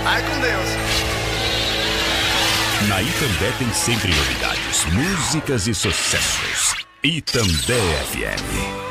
Vai com Deus. Na Itambé tem sempre novidades, músicas e sucessos. Itambé FM.